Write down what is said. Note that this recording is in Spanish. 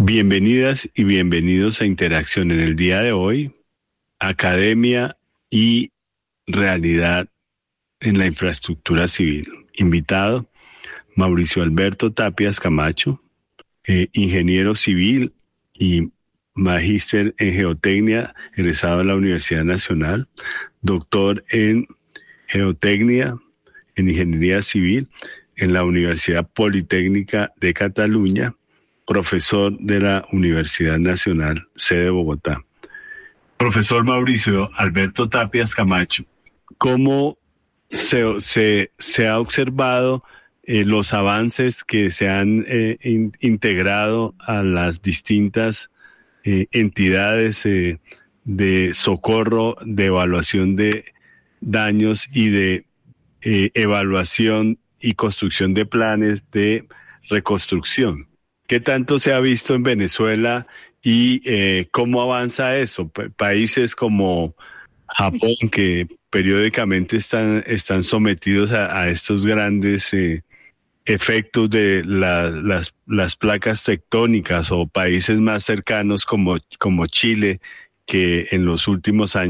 Bienvenidas y bienvenidos a Interacción. En el día de hoy, academia y realidad en la infraestructura civil. Invitado, Mauricio Alberto Tapias Camacho, ingeniero civil y magíster en geotecnia, egresado de la Universidad Nacional, doctor en geotecnia, en ingeniería civil, en la Universidad Politécnica de Cataluña, profesor de la Universidad Nacional, sede de Bogotá. Profesor Mauricio Alberto Tapias Camacho, ¿cómo se ha observado los avances que se han integrado a las distintas entidades de socorro, de evaluación de daños y de evaluación y construcción de planes de reconstrucción? ¿Qué tanto se ha visto en Venezuela y cómo avanza eso? Países como Japón, que periódicamente están sometidos a estos grandes efectos de las placas tectónicas, o países más cercanos como Chile, que en los últimos años